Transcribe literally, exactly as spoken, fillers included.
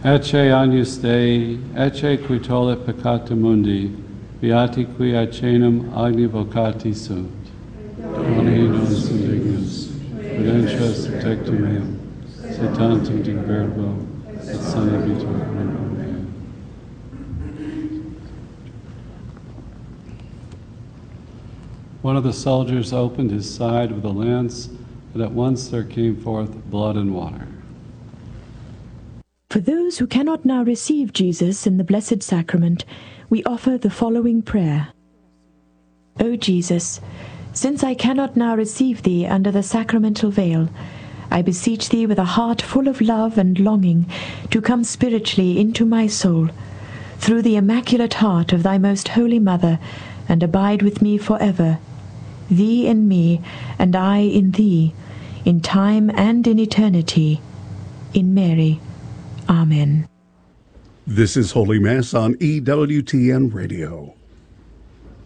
Ecce agnus Dei, ecce qui tollit peccata mundi, beati qui acenum agni vocati sunt. Doni nos indignus, prudentias tectum meum, se tantum de verbo, et sanabitur corpore meum. One of the soldiers opened his side with a lance, and at once there came forth blood and water. For those who cannot now receive Jesus in the Blessed Sacrament, we offer the following prayer. O Jesus, since I cannot now receive Thee under the sacramental veil, I beseech Thee with a heart full of love and longing to come spiritually into my soul, through the Immaculate Heart of Thy Most Holy Mother, and abide with me forever, Thee in me, and I in Thee, in time and in eternity. In Mary. Amen. This is Holy Mass on E W T N Radio.